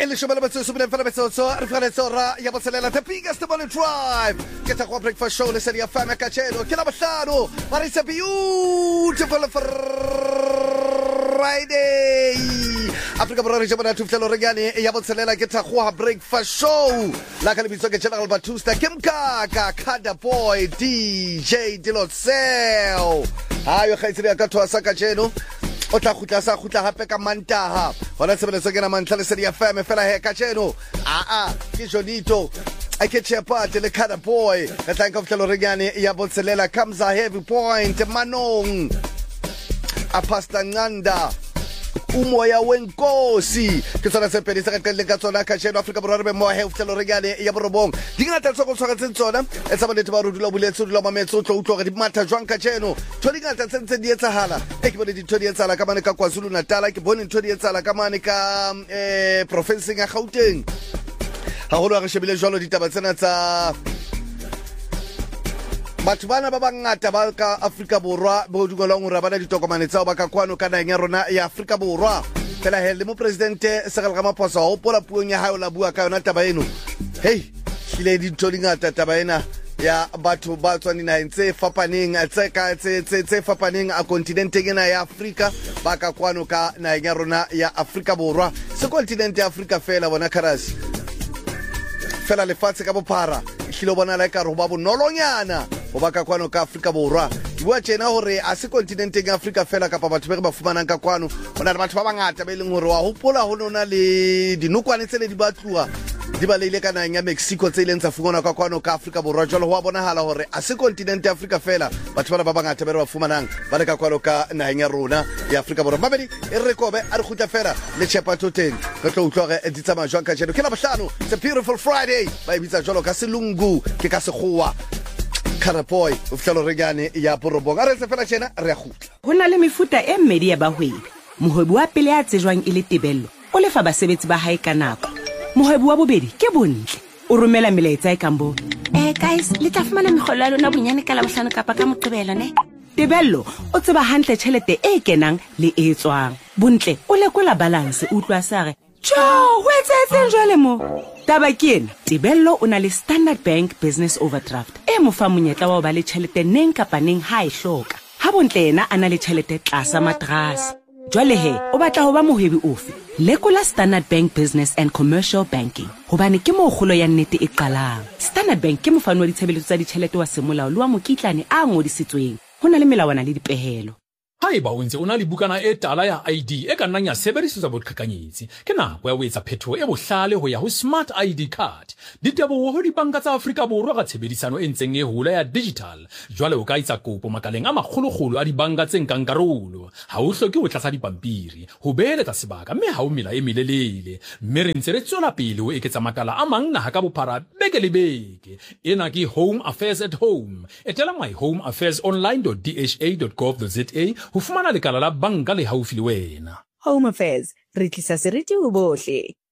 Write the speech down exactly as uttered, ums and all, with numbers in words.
Elishobela batsusumbele mfana betsoso rifana tsora ya botselela the biggest morning drive. Get a breakfast show listen ya fama kachelo. Kila bahlano. But it's a beautiful Friday. Africa Borori jabana tufelo regani ya botselela get a breakfast show. La kalibitso ke General Batusta Kimka ka Kada Boy D J Dilosel. Hayo khaitsiri ya katwa saka cheno. O tla khutla sa khutla hape ka mantaha hona tsebeleso ke na mantlha le se ya fame fela he ka cheno a a ke Jonito I ke chepate le Kada Boy ka thank of tlelo regane ya botselela comes a heavy point manong a pasta nganda umoya wenkosi ke tsona se pedi se ka tlele ka tsona ka cheno Africa Borwa re be mo he tlelo regane ya borobong dingata tsa go tshwara tsona e tsa banete ba re dula buletso dula mametso tlo utlo re di matha jwang ka cheno thodi ngata tsentse di etsahala e ke bone di thodi etsala ka mane ka KwaZulu Natal ke bone thodi etsala ka mane ka eh province ya Gauteng ha go lo re shebile jwalo ditaba tsena tsa batho bana ba bangata ba ka Africa Borwa bo dumelwang hore bana ditokomane tsa ba ka kwano ka nang ya rona ya Africa Borwa fela he le mo presidente Cyril Ramaphosa o pola puong ya hae la bua ka yona taba eno hey ile di thodi ngata taba ena ya batho ba tswani na ntse fapaneng tse ka tse tse fapaneng a continenteng ena ya Africa ba ka kwano ka nang ya rona ya Africa Borwa se continent ya Africa fela bona kharasi fela lefatshe ka bophara hlilo bona la ka ro ba bonolonyana o ba ka kwano ka Africa Borwa bua tjena hore a se continenteng ya Africa fela ka pa batho ba re ba fumanang ka kwano hona le batho ba bangata ba ileng hore wa hopola ho nona le dinokwane tsele di batluwa di ba leile ka nang ya Mexico tse ileng tsa fungana ka kwano ka Africa Borwa jalo ho bonahala hore a se continent ya Africa fela batho ba bangata ba re ba fumanang ba le ka kwano ka nang ya rona ya Africa Borwa mabedi e re kobe a re khutla fela le chepato teng re tlo utlwa re editsa majwang ka jeno ke la bohlano it's a beautiful Friday ba ibitsa jalo ka selungu ke ka sekgowa Kada Boy o ftlelo regane ya borobong a re se fela tjena re a khutla hona le mefuta e mmedi ya bahwebi mohwebi wa pele ya tsejwang ile tebello o lefa basebetsi ba hae ka nako mohwebi wa bobedi ke bontle o romela melaetsa e kambo eh guys le tla fumana megolo ya lona bonyane ka la bohlano kapa ka moqebelo ne tebello o tseba hantle tšhelete e kenang le e tswang bontle o lekola balance o utlwa sare jo ho etsetseng jwale mo taba ke ena tebello o na le Standard Bank Business Overdraft e mo fa monyetla wa ho ba le tšhelete neng kapa neng ha e hloka ha bontle ena ana le tšhelete tlasa matrasi jwale he o batla ho ba mohwebi ofe lekola Standard Bank Business and Commercial Banking hobane ke mo kgolo ya nnete e qalang Standard Bank ke mofano wa ditshebeletso tsa ditšhelete wa semolao le wa mokitlane a ngodisitsweng hona le melawana le dipehelo Haeba o ntse o na le bukana e tala ya I D e ka nnang ya sebedisetswa boqhekanyetsi ke nako ya ho etsa phethoho e bohlale ho ya ho Smart I D card diteboho ho dibanka tsa Afrika Borwa ka tshebedisano e ntseng e hola ya digital jwale o ka itsa kopo makaleng a makgolokgolo a dibanka tse nkang karolo ha o hloke ho tlatsa dipampiri ho beeletsa sebaka mme ha o mela e melelele mme re ntse re tswela pele ho eketsa makala a mang naha ka bophara beke le beke ena ke Home Affairs at Home etela my home affairs online dot d h a dot gov dot z a ho fumana lekala la banka le haufi le wena Home Affairs re tlisa seriti ho bohle